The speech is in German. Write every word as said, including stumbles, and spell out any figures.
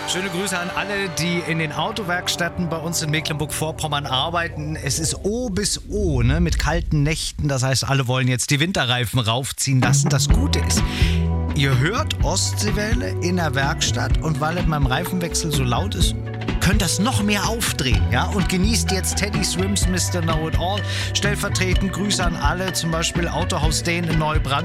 Schöne Grüße an alle, die in den Autowerkstätten bei uns in Mecklenburg-Vorpommern arbeiten. Es ist O bis O, ne, mit kalten Nächten. Das heißt, alle wollen jetzt die Winterreifen raufziehen lassen. Das Gute ist, ihr hört Ostseewelle in der Werkstatt und weil es beim Reifenwechsel so laut ist, könnt das noch mehr aufdrehen, ja, und genießt jetzt Teddy Swims Mister Know It All. Stellvertretend Grüße an alle, zum Beispiel Autohaus Dane in Neubrand.